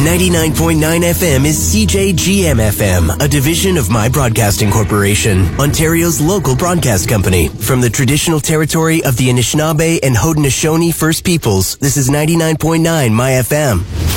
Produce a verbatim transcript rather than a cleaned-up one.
ninety-nine point nine F M is C J G M F M, a division of My Broadcasting Corporation, Ontario's local broadcast company. From the traditional territory of the Anishinaabe and Haudenosaunee First Peoples, this is ninety-nine point nine My F M.